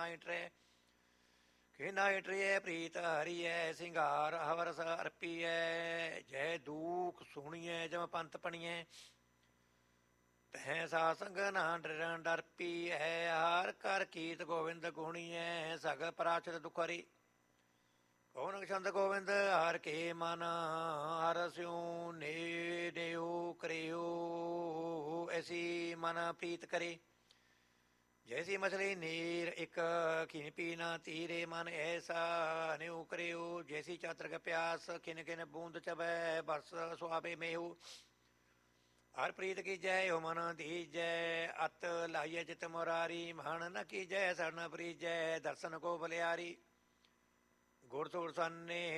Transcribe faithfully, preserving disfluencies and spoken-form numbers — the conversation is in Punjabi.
ਨਾਇ ਟਰੈ ਕਿ ਨਾਇ ਟਰਿਐ ਪ੍ਰੀਤ ਹਰੀਐ ਸਿੰਗਾਰ ਹਵਰਸ ਅਰਪੀਐ ਜੈ ਦੂਖ ਸੁਣੀਐ ਜਮ ਪੰਥ ਪਣੀਐ ਤੈ ਸਾ ਸੰਗ ਨਾ ਡਰ ਡਰਪੀ ਹੈ ਹਾਰ ਕਰ ਕੀਤ ਗੋਵਿੰਦ ਗੁਣੀਐ ਸਗਲ ਪਰਾਚਿਤ ਦੁਖ ਹਰੀ ਕੌਣ ਛੰਦ ਗੋਵਿੰਦ ਹਰ ਕੇ ਮਨ ਹਰ ਸਿਉ ਨੇ ਨਿਉ ਕਰਿਓ ਐਸੀ ਮਨ ਪ੍ਰੀਤ ਕਰੇ ਜੈਸੀ ਮਛਲੀ ਨੀਰ ਇੱਕ ਖਿਨ ਪੀਨਾ ਧੀਰੇ ਮਨ ਐਸਾ ਨਿਉ ਕਰਿਓ ਜੈਸੀ ਚਾਤਰ ਪਿਆਸ ਖਿਨ ਖਿਨ ਬੂੰਦ ਚਬੈ ਬਰਸ ਸੁਆਵੇ ਮੇਹੂ ਹਰ ਪ੍ਰੀਤ ਕੀ ਜੈ ਹੋ ਮਨ ਦੀਜੈ ਅਤ ਲਾਈਏ ਚਿਤ ਮੁਰਾਰੀ ਮਨ ਨ ਕੀਜੈ ਸਰਨ ਪ੍ਰੀਜੈ ਦਰਸ਼ਨ ਕੋ ਬਲਿਆਰੀ ਗੁਰ ਸੁਰ ਸੰਨੇ